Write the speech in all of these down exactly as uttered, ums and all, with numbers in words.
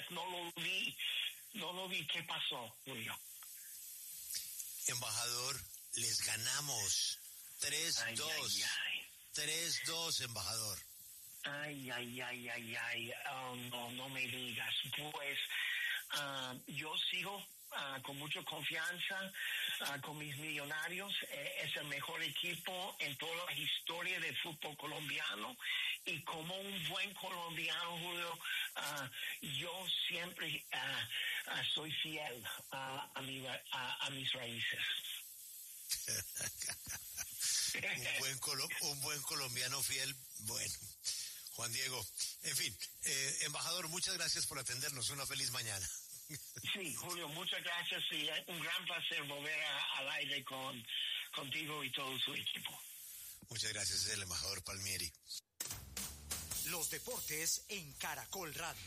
no lo vi, no lo vi. ¿Qué pasó, Julio? Embajador, les ganamos tres dos. tres dos, embajador. Ay, ay, ay, ay, ay. Oh, no, no me digas. Pues uh, yo sigo uh, con mucha confianza uh, con mis Millonarios. Eh, es el mejor equipo en toda la historia del fútbol colombiano. Y como un buen colombiano, Julio, uh, yo siempre uh, uh, soy fiel uh, a, mi, uh, a mis raíces. un, buen colo- un buen colombiano fiel, bueno. Juan Diego, en fin, eh, embajador, muchas gracias por atendernos. Una feliz mañana. Sí, Julio, muchas gracias y un gran placer volver a, al aire con contigo y todo su equipo. Muchas gracias, es el embajador Palmieri. Los deportes en Caracol Radio.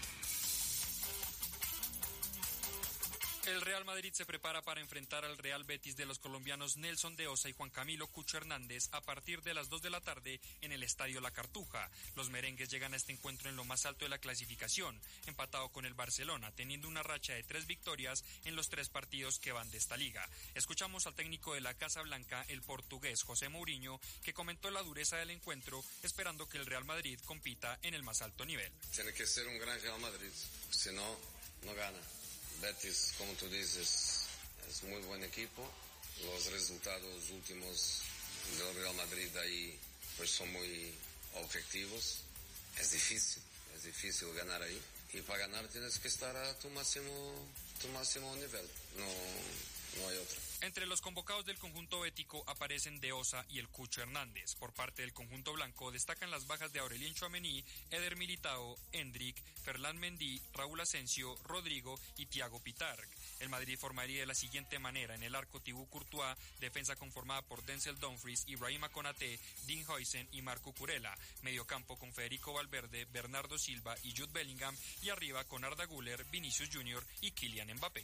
El Real Madrid se prepara para enfrentar al Real Betis de los colombianos Nelson de Osa y Juan Camilo Cucho Hernández a partir de las dos de la tarde en el Estadio La Cartuja. Los merengues llegan a este encuentro en lo más alto de la clasificación, empatado con el Barcelona, teniendo una racha de tres victorias en los tres partidos que van de esta liga. Escuchamos al técnico de la Casa Blanca, el portugués José Mourinho, que comentó la dureza del encuentro, esperando que el Real Madrid compita en el más alto nivel. Tiene que ser un gran Real Madrid, si no, no gana. Betis, como tú dices, es muy buen equipo. Los resultados últimos del Real Madrid ahí pues son muy objetivos. Es difícil, es difícil ganar ahí. Y para ganar tienes que estar a tu máximo, tu máximo nivel. No, no hay otra. Entre los convocados del conjunto bético aparecen De Osa y el Cucho Hernández. Por parte del conjunto blanco destacan las bajas de Aurelien Tchouaméni, Eder Militao, Endrick, Ferland Mendy, Raúl Asensio, Rodrigo y Thiago Pitarch. El Madrid formaría de la siguiente manera: en el arco Thibaut Courtois, defensa conformada por Denzel Dumfries, Ibrahima Konaté, Dean Huijsen y Marco Kurela, mediocampo con Federico Valverde, Bernardo Silva y Jude Bellingham, y arriba con Arda Güler, Vinicius Junior y Kylian Mbappé.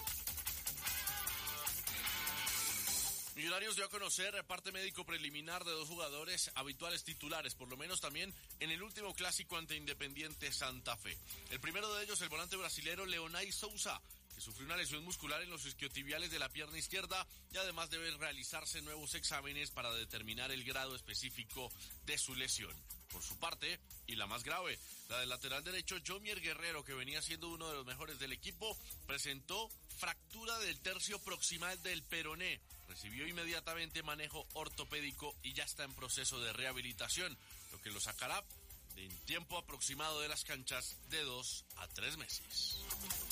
Millonarios dio a conocer reparto médico preliminar de dos jugadores habituales titulares, por lo menos también en el último clásico ante Independiente Santa Fe. El primero de ellos, el volante brasilero Leonay Sousa, que sufrió una lesión muscular en los isquiotibiales de la pierna izquierda y además debe realizarse nuevos exámenes para determinar el grado específico de su lesión. Por su parte, y la más grave, la del lateral derecho Jomier Guerrero, que venía siendo uno de los mejores del equipo, presentó fractura del tercio proximal del peroné. Recibió inmediatamente manejo ortopédico y ya está en proceso de rehabilitación, lo que lo sacará en tiempo aproximado de las canchas de dos a tres meses.